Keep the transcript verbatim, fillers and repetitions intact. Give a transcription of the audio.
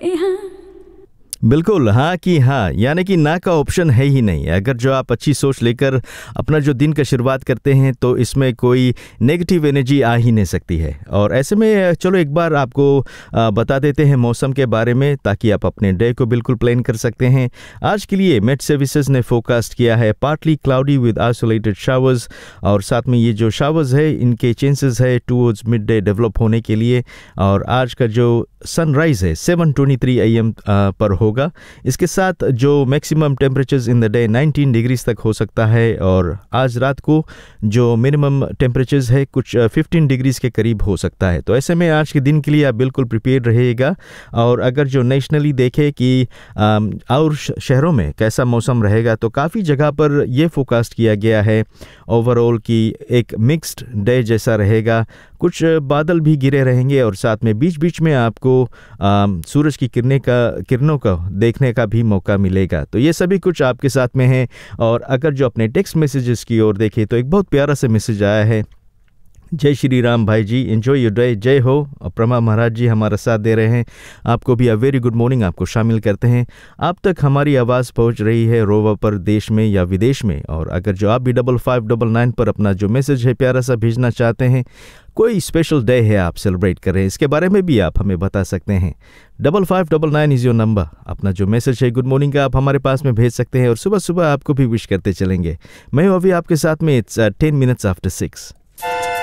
ए हाँ। बिल्कुल हाँ कि हाँ, यानी कि ना का ऑप्शन है ही नहीं। अगर जो आप अच्छी सोच लेकर अपना जो दिन का शुरुआत करते हैं तो इसमें कोई नेगेटिव एनर्जी आ ही नहीं सकती है। और ऐसे में चलो एक बार आपको बता देते हैं मौसम के बारे में, ताकि आप अपने डे को बिल्कुल प्लान कर सकते हैं। आज के लिए मेट सर्विसेज ने फोरकास्ट किया है partly cloudy with isolated showers, और साथ में ये जो शावर्स है इनके चांसेस है टूवर्ड्स मिड डे डेवलप होने के लिए। और आज का जो सनराइज है seven twenty three A M पर होगा। इसके साथ जो maximum temperatures in the day nineteen degrees तक हो सकता है, और आज रात को जो मिनिमम टेम्परेचर्स है कुछ फिफ्टीन डिग्रीज के करीब हो सकता है। तो ऐसे में आज के दिन के लिए आप बिल्कुल प्रिपेयर रहिएगा। और अगर जो नेशनली देखें कि और शहरों में कैसा मौसम रहेगा, तो काफ़ी जगह पर यह फोरकास्ट किया गया है ओवरऑल कि एक मिक्स्ड डे जैसा रहेगा। कुछ बादल भी गिरे रहेंगे और साथ में बीच बीच में आपको आ, सूरज की किरणें का किरणों का देखने का भी मौका मिलेगा। तो ये सभी कुछ आपके साथ में है। और अगर जो अपने टेक्स्ट मैसेजेस की ओर देखें तो एक बहुत प्यारा सा मैसेज आया है। जय श्री राम भाई जी, एंजॉय योर डे, जय हो। प्रमा महाराज जी हमारा साथ दे रहे हैं, आपको भी अ वेरी गुड मॉर्निंग आपको शामिल करते हैं। आप तक हमारी आवाज़ पहुंच रही है रोवा पर, देश में या विदेश में। और अगर जो आप भी डबल फाइव डबल नाइन पर अपना जो मैसेज है प्यारा सा भेजना चाहते हैं, कोई स्पेशल डे है आप सेलिब्रेट कर रहे हैं, इसके बारे में भी आप हमें बता सकते हैं। Double five double nine is your number. अपना जो मैसेज है गुड मॉर्निंग का आप हमारे पास में भेज सकते हैं, और सुबह सुबह आपको भी विश करते चलेंगे। मैं हूँ अभी आपके साथ में। It's ten minutes after six.